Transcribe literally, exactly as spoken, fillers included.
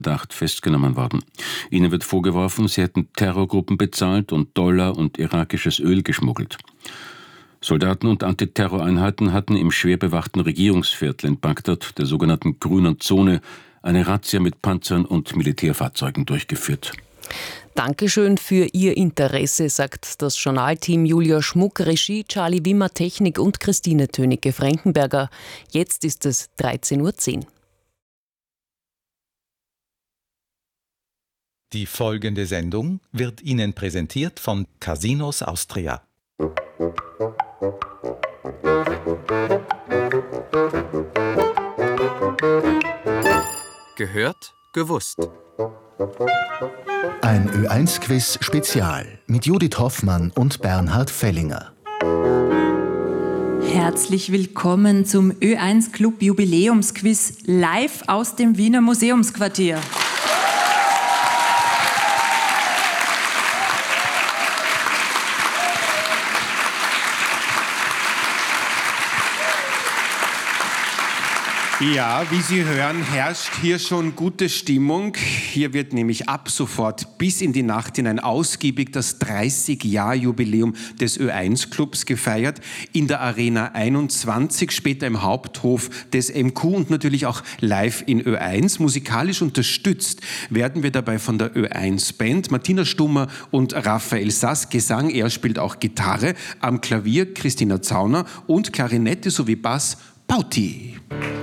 Verdacht festgenommen worden. Ihnen wird vorgeworfen, sie hätten Terrorgruppen bezahlt und Dollar und irakisches Öl geschmuggelt. Soldaten und Antiterroreinheiten hatten im schwer bewachten Regierungsviertel in Bagdad, der sogenannten Grünen Zone, eine Razzia mit Panzern und Militärfahrzeugen durchgeführt. Dankeschön für Ihr Interesse, sagt das Journalteam. Julia Schmuck, Regie, Charlie Wimmer, Technik und Christine Tönecke-Frankenberger. Jetzt ist es dreizehn Uhr zehn. Die folgende Sendung wird Ihnen präsentiert von Casinos Austria. Gehört, gewusst. Ein Ö eins Quiz Spezial mit Judith Hoffmann und Bernhard Fellinger. Herzlich willkommen zum Ö eins Club Jubiläumsquiz live aus dem Wiener Museumsquartier. Ja, wie Sie hören, herrscht hier schon gute Stimmung. Hier wird nämlich ab sofort bis in die Nacht hinein ausgiebig das dreißig-Jahr-Jubiläum des Ö eins Clubs gefeiert. In der Arena einundzwanzig, später im Haupthof des M Q und natürlich auch live in Ö eins. Musikalisch unterstützt werden wir dabei von der Ö eins Band. Martina Stummer und Raphael Sass, Gesang, er spielt auch Gitarre. Am Klavier Christina Zauner und Klarinette sowie Bass Pauti.